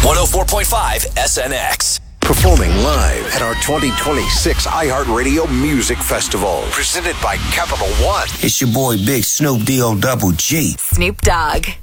104.5 SNX. Performing live at our 2026 iHeartRadio Music Festival, presented by Capital One. It's your boy Big Snoop D-O-double-G. Snoop Dogg.